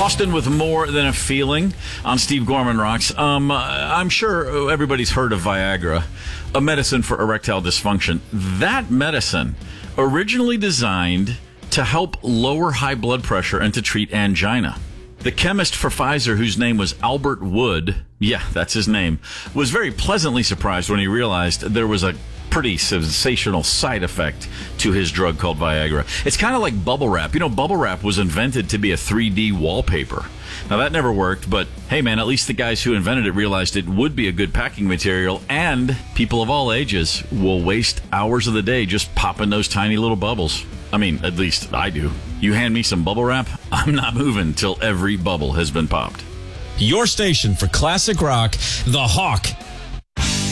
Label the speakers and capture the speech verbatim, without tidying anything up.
Speaker 1: Austin with More Than a Feeling on Steve Gorman Rocks. Um, I'm sure everybody's heard of Viagra, a medicine for erectile dysfunction. That medicine, originally designed to help lower high blood pressure and to treat angina. The chemist for Pfizer, whose name was Albert Wood, yeah, that's his name, was very pleasantly surprised when he realized there was a pretty sensational side effect to his drug called Viagra. It's kind of like bubble wrap. You know, bubble wrap was invented to be a three D wallpaper. Now, that never worked, but hey, man, at least the guys who invented it realized it would be a good packing material, and people of all ages will waste hours of the day just popping those tiny little bubbles. I mean, at least I do. You hand me some bubble wrap, I'm not moving till every bubble has been popped.
Speaker 2: Your station for classic rock, The Hawk.